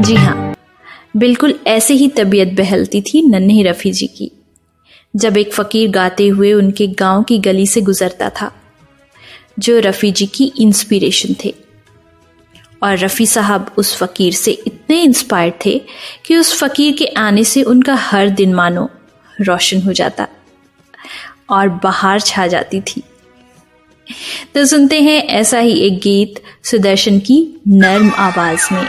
जी हाँ, बिल्कुल ऐसे ही तबीयत बहलती थी नन्हे रफ़ी जी की जब एक फ़कीर गाते हुए उनके गांव की गली से गुजरता था, जो रफ़ी जी की इंस्पिरेशन थे। और रफ़ी साहब उस फ़कीर से इतने इंस्पायर्ड थे कि उस फ़कीर के आने से उनका हर दिन मानो रोशन हो जाता और बहार छा जाती थी। तो सुनते हैं ऐसा ही एक गीत सुदर्शन की नर्म आवाज में।